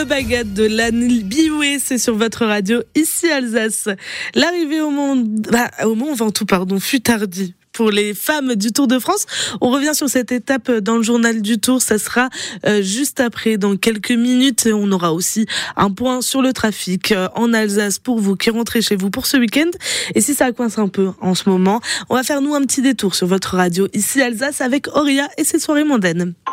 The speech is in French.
Baguette de Lanil Bioué, c'est sur votre radio, ici Alsace. L'arrivée au Mont Ventoux, fut tardie. Pour les femmes du Tour de France, on revient sur cette étape dans le journal du Tour. Ça sera juste après, dans quelques minutes. On aura aussi un point sur le trafic en Alsace pour vous qui rentrez chez vous pour ce week-end. Et si ça coince un peu en ce moment, on va faire nous un petit détour sur votre radio ici Alsace avec Auria et ses soirées mondaines.